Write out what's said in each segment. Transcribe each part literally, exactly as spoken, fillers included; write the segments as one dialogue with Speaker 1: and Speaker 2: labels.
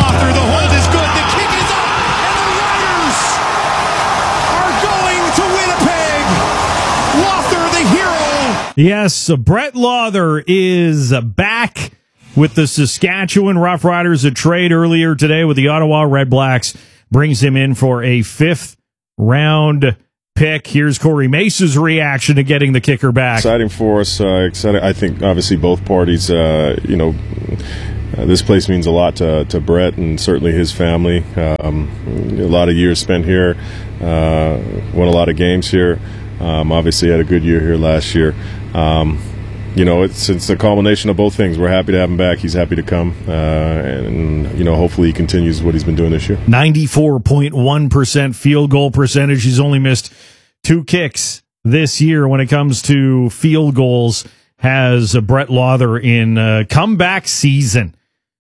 Speaker 1: Wather, the hold is good. The kick is up. And the Riders are going to Winnipeg. Wather, the hero.
Speaker 2: Yes, Brett Wather is back with the Saskatchewan Roughriders. A trade earlier today with the Ottawa Redblacks brings him in for a fifth round pick. Here's Corey Mace's reaction to getting the kicker back.
Speaker 3: Exciting for us. Uh, exciting. I think obviously both parties, uh, you know, uh, this place means a lot to, to Brett and certainly his family. Um, a lot of years spent here, uh, won a lot of games here. Um, obviously had a good year here last year. Um, You know, it's it's a culmination of both things. We're happy to have him back. He's happy to come. Uh, and, you know, hopefully he continues what he's been doing this year.
Speaker 2: ninety-four point one percent field goal percentage. He's only missed two kicks this year when it comes to field goals. Has uh, Brett Wather in uh, comeback season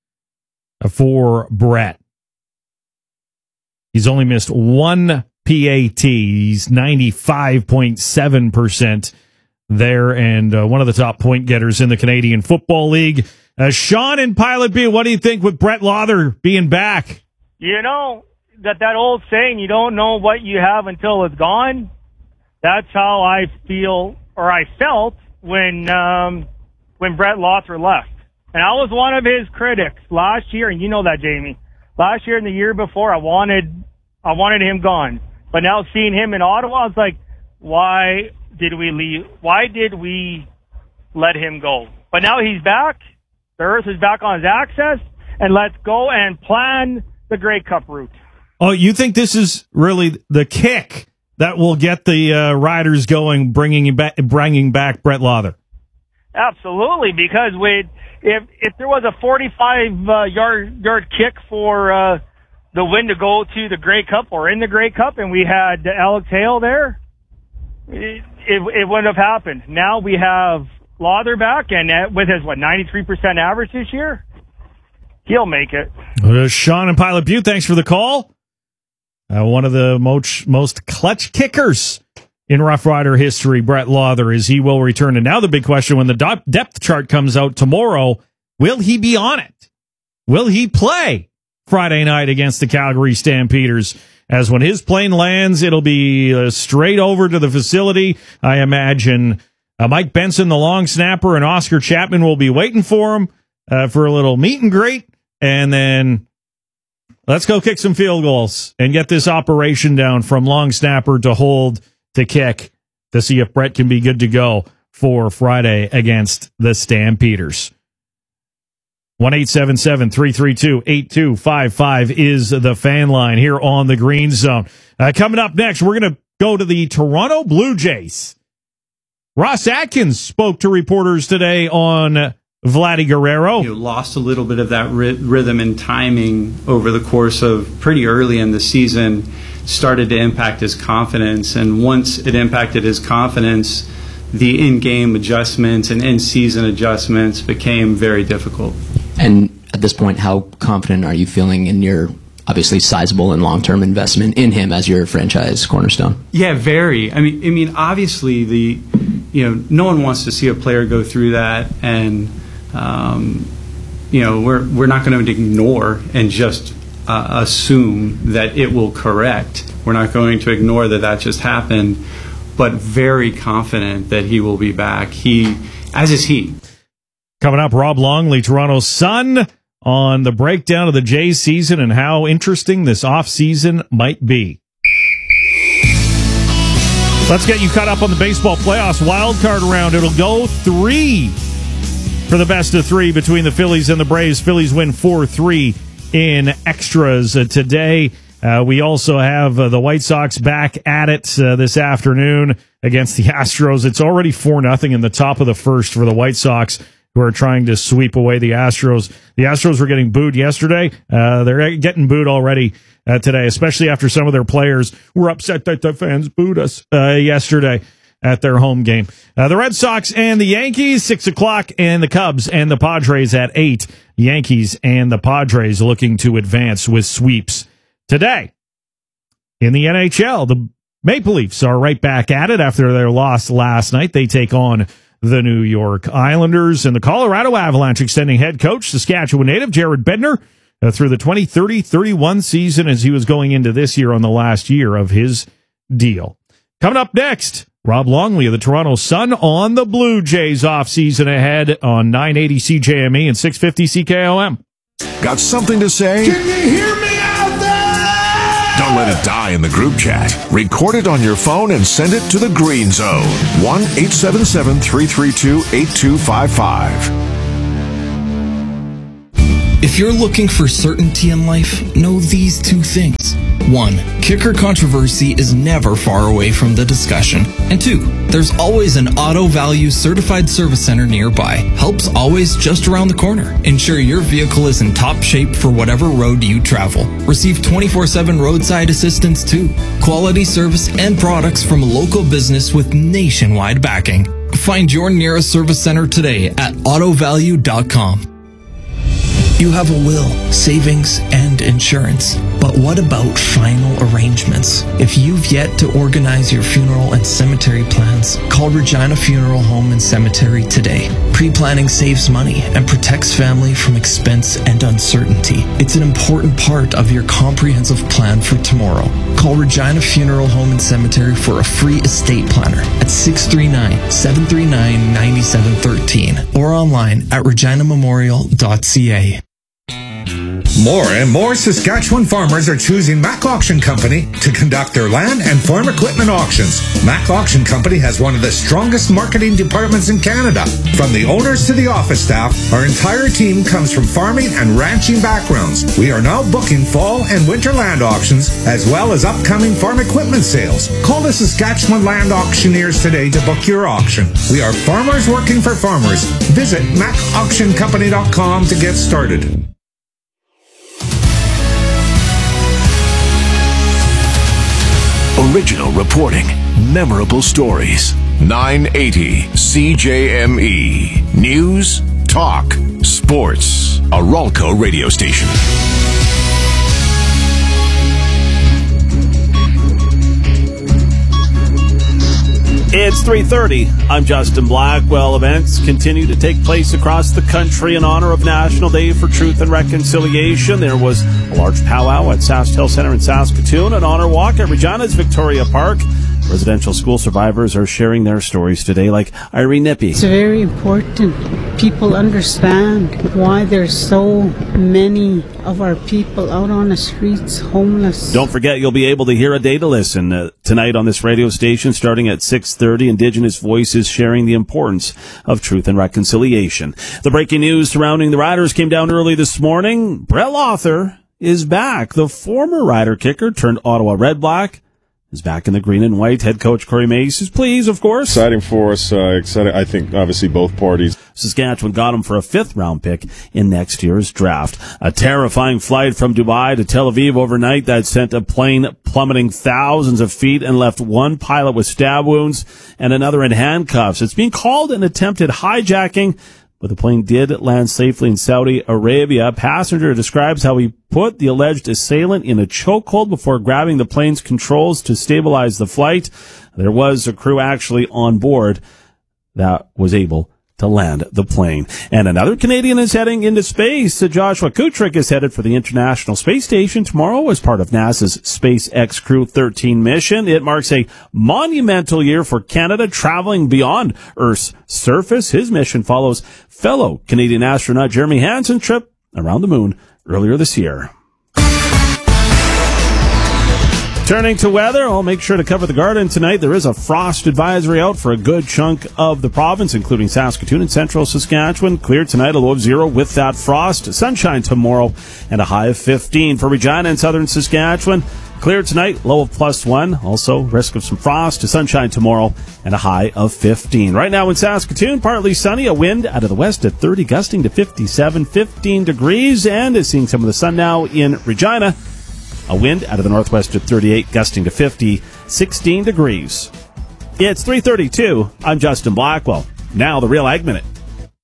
Speaker 2: for Brett. He's only missed one P A T. He's ninety-five point seven percent. There, and uh, one of the top point getters in the Canadian Football League. Uh, Sean in Pilot B, what do you think with Brett Wather being back?
Speaker 4: You know, that, that old saying, you don't know what you have until it's gone. That's how I feel, or I felt, when um, when Brett Wather left. And I was one of his critics last year, and you know that, Jamie. Last year and the year before, I wanted I wanted him gone. But now seeing him in Ottawa, I was like, why did we leave? Why did we let him go? But now he's back. The Earth is back on his axis, and let's go and plan the Grey Cup route.
Speaker 2: Oh, you think this is really the kick that will get the uh, Riders going, bringing back, bringing back Brett Wather?
Speaker 4: Absolutely, because we, if if there was a forty-five uh, yard yard kick for uh, the win to go to the Grey Cup or in the Grey Cup, and we had Alex Hale there, It, it, it wouldn't have happened. Now we have Wather back, and with his, what, ninety-three percent average this year, he'll make it.
Speaker 2: Uh, Sean and Pilot Butte, thanks for the call. Uh, one of the most, most clutch kickers in Rough Rider history, Brett Wather, is he will return. And now the big question, when the do- depth chart comes out tomorrow, will he be on it? Will he play Friday night against the Calgary Stampeders? As when his plane lands, it'll be uh, straight over to the facility. I imagine uh, Mike Benson, the long snapper, and Oscar Chapman will be waiting for him uh, for a little meet and greet. And then let's go kick some field goals and get this operation down from long snapper to hold to kick to see if Brett can be good to go for Friday against the Stampeders. one eight seven seven, three three two, eight two five five is the fan line here on the Green Zone. Uh, coming up next, we're going to go to the Toronto Blue Jays. Ross Atkins spoke to reporters today on Vladdy Guerrero.
Speaker 5: You know, lost a little bit of that ry- rhythm and timing over the course of pretty early in the season, started to impact his confidence. And once it impacted his confidence, the in-game adjustments and in-season adjustments became very difficult.
Speaker 6: And at this point, how confident are you feeling in your obviously sizable and long-term investment in him as your franchise cornerstone?
Speaker 5: Yeah, very. I mean, I mean, obviously, the you know, no one wants to see a player go through that, and um, you know, we're we're not going to ignore and just uh, assume that it will correct. We're not going to ignore that that just happened, but very confident that he will be back. He, as is he.
Speaker 2: Coming up, Rob Longley, Toronto Sun, on the breakdown of the Jays season and how interesting this offseason might be. Let's get you caught up on the baseball playoffs wildcard round. It'll go three for the best of three between the Phillies and the Braves. Phillies win four three in extras uh, today. Uh, we also have uh, the White Sox back at it uh, this afternoon against the Astros. It's already four nothing in the top of the first for the White Sox, who are trying to sweep away the Astros. The Astros were getting booed yesterday. Uh, they're getting booed already uh, today, especially after some of their players were upset that the fans booed us uh, yesterday at their home game. Uh, the Red Sox and the Yankees, six o'clock, and the Cubs and the Padres at eight. Yankees and the Padres looking to advance with sweeps today. In the N H L, the Maple Leafs are right back at it after their loss last night. They take on the New York Islanders, and the Colorado Avalanche extending head coach, Saskatchewan native Jared Bednar, uh, through the twenty thirty thirty-one season as he was going into this year on the last year of his deal. Coming up next, Rob Longley of the Toronto Sun on the Blue Jays offseason ahead on nine eighty C J M E and six fifty C K O M.
Speaker 7: Got something to say?
Speaker 1: Can you hear me out there?
Speaker 7: Don't let it die in the group chat. Record it on your phone and send it to the Green Zone. one eight seven seven, three three two, eight two five five.
Speaker 8: If you're looking for certainty in life, know these two things. One, kicker controversy is never far away from the discussion. And two, there's always an Auto Value certified service center nearby. Help's always just around the corner. Ensure your vehicle is in top shape for whatever road you travel. Receive twenty-four seven roadside assistance too. Quality service and products from a local business with nationwide backing. Find your nearest service center today at auto value dot com. You have a will, savings, and insurance. But what about final arrangements? If you've yet to organize your funeral and cemetery plans, call Regina Funeral Home and Cemetery today. Pre-planning saves money and protects family from expense and uncertainty. It's an important part of your comprehensive plan for tomorrow. Call Regina Funeral Home and Cemetery for a free estate planner at six three nine, seven three nine, nine seven one three or online at regina memorial dot c a.
Speaker 9: More and more Saskatchewan farmers are choosing Mac Auction Company to conduct their land and farm equipment auctions. Mac Auction Company has one of the strongest marketing departments in Canada. From the owners to the office staff, our entire team comes from farming and ranching backgrounds. We are now booking fall and winter land auctions as well as upcoming farm equipment sales. Call the Saskatchewan Land Auctioneers today to book your auction. We are farmers working for farmers. Visit mac auction company dot com to get started.
Speaker 7: Original reporting, memorable stories. nine eighty C J M E. News, talk, sports. A Ralco radio station.
Speaker 10: It's three thirty. I'm Justin Blackwell. Events continue to take place across the country in honor of National Day for Truth and Reconciliation. There was a large powwow at SaskTel Center in Saskatoon, an honor walk at Regina's Victoria Park. Residential school survivors are sharing their stories today, like Irene Nippy.
Speaker 11: It's very important people understand why there's so many of our people out on the streets homeless.
Speaker 10: Don't forget, you'll be able to hear A Day to Listen uh, tonight on this radio station starting at six thirty. Indigenous voices sharing the importance of truth and reconciliation. The breaking news surrounding the Riders came down early this morning. Brett Lawther is back. The former Rider kicker turned Ottawa Red Black is back in the green and white. Head coach Corey Mace is pleased, of course.
Speaker 3: Exciting for us. Uh, exciting. I think, obviously, both parties.
Speaker 10: Saskatchewan got him for a fifth-round pick in next year's draft. A terrifying flight from Dubai to Tel Aviv overnight that sent a plane plummeting thousands of feet and left one pilot with stab wounds and another in handcuffs. It's being called an attempted hijacking, but the plane did land safely in Saudi Arabia. A passenger describes how he put the alleged assailant in a chokehold before grabbing the plane's controls to stabilize the flight. There was a crew actually on board that was able to land the plane. And another Canadian is heading into space. Joshua Kutrick is headed for the International Space Station tomorrow as part of NASA's SpaceX Crew thirteen mission. It marks a monumental year for Canada, traveling beyond Earth's surface. His mission follows fellow Canadian astronaut Jeremy Hansen's trip around the moon earlier this year. Turning to weather, I'll make sure to cover the garden tonight. There is a frost advisory out for a good chunk of the province, including Saskatoon and central Saskatchewan. Clear tonight, a low of zero with that frost. Sunshine tomorrow and a high of fifteen. For Regina and southern Saskatchewan, clear tonight, low of plus one. Also, risk of some frost to sunshine tomorrow and a high of fifteen. Right now in Saskatoon, partly sunny, a wind out of the west at thirty, gusting to fifty-seven, fifteen degrees. And is seeing some of the sun now in Regina. A wind out of the northwest at thirty-eight, gusting to fifty, sixteen degrees. It's three thirty-two. I'm Justin Blackwell. Now the Real Ag Minute.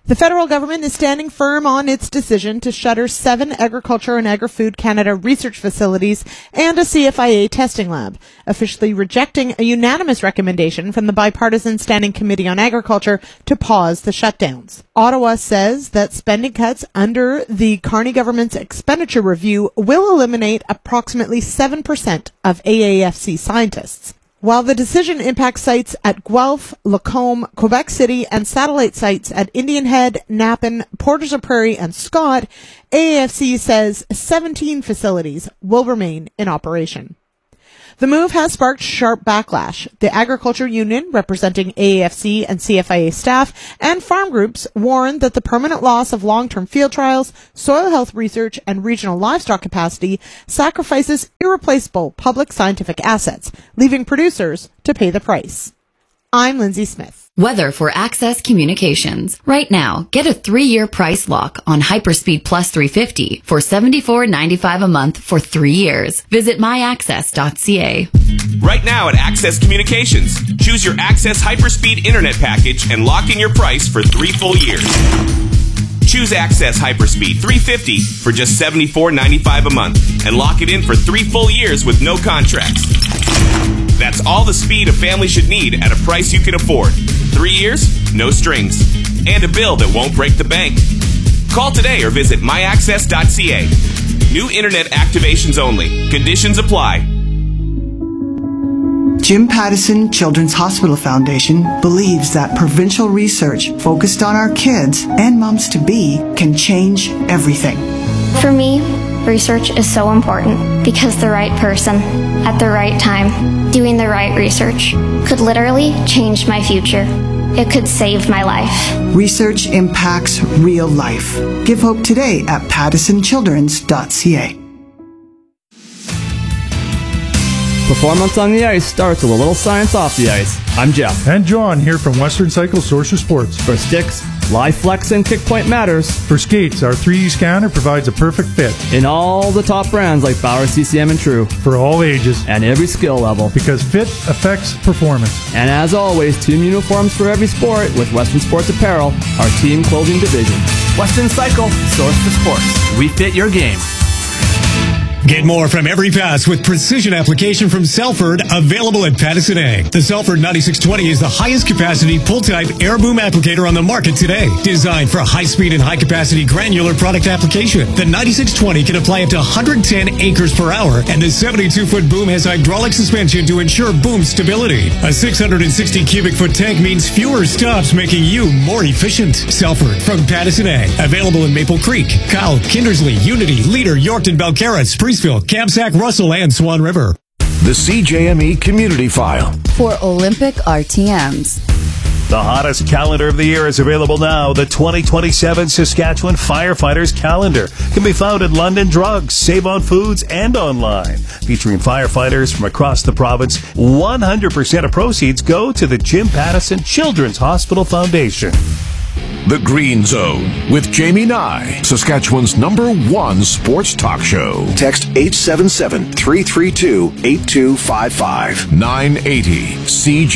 Speaker 12: The federal government is standing firm on its decision to shutter seven Agriculture and Agri-Food Canada research facilities and a C F I A testing lab, officially rejecting a unanimous recommendation from the Bipartisan Standing Committee on Agriculture to pause the shutdowns. Ottawa says that spending cuts under the Carney government's expenditure review will eliminate approximately seven percent of A A F C scientists. While the decision impacts sites at Guelph, Lacombe, Quebec City, and satellite sites at Indian Head, Napan, Porters of Prairie, and Scott, A A F C says seventeen facilities will remain in operation. The move has sparked sharp backlash. The Agriculture Union, representing A A F C and C F I A staff, and farm groups warned that the permanent loss of long-term field trials, soil health research, and regional livestock capacity sacrifices irreplaceable public scientific assets, leaving producers to pay the price. I'm Lindsay Smith.
Speaker 13: Weather for Access Communications. Right now, get a three-year price lock on Hyperspeed Plus three fifty for seventy-four ninety-five a month for three years. Visit my access dot c a.
Speaker 14: Right now at Access Communications, choose your Access Hyperspeed Internet package and lock in your price for three full years. Choose Access Hyperspeed three fifty for just seventy-four ninety-five a month and lock it in for three full years with no contracts. That's all the speed a family should need at a price you can afford. Three years, no strings, and a bill that won't break the bank. Call today or visit my access dot c a. New internet activations only. Conditions apply.
Speaker 15: Jim Pattison Children's Hospital Foundation believes that provincial research focused on our kids and moms-to-be can change everything.
Speaker 16: For me, research is so important because the right person at the right time doing the right research could literally change my future. It could save my life.
Speaker 15: Research impacts real life. Give hope today at pattison childrens dot c a.
Speaker 17: Performance on the ice starts with a little science off the ice. I'm Jeff.
Speaker 18: And John here from Western Cycle Source of Sports.
Speaker 17: For sticks, live flex and kick point matters.
Speaker 18: For skates, our three D scanner provides a perfect fit.
Speaker 17: In all the top brands like Bauer, C C M, and True.
Speaker 18: For all ages.
Speaker 17: And every skill level.
Speaker 18: Because fit affects performance.
Speaker 17: And as always, team uniforms for every sport with Western Sports Apparel, our team clothing division.
Speaker 19: Western Cycle, Source for Sports. We fit your game.
Speaker 20: Get more from every pass with precision application from Selford, available at Pattison Ag. The Selford ninety-six twenty is the highest capacity pull-type air boom applicator on the market today. Designed for high-speed and high-capacity granular product application, the ninety-six twenty can apply up to one hundred ten acres per hour, and the seventy-two foot boom has hydraulic suspension to ensure boom stability. A six hundred sixty cubic foot tank means fewer stops, making you more efficient. Selford from Pattison Ag, available in Maple Creek, Kyle, Kindersley, Unity, Leader, Yorkton, Balcarres, Priestville, Kamsack, Russell, and Swan River.
Speaker 7: The C J M E Community File.
Speaker 21: For Olympic R T Ms.
Speaker 22: The hottest calendar of the year is available now. The twenty twenty-seven Saskatchewan Firefighters Calendar can be found at London Drugs, Save on Foods, and online. Featuring firefighters from across the province, one hundred percent of proceeds go to the Jim Pattison Children's Hospital Foundation.
Speaker 7: The Green Zone with Jamie Nye, Saskatchewan's number one sports talk show.
Speaker 23: Text eight seven seven, three three two, eight two five five.
Speaker 7: nine eighty C J.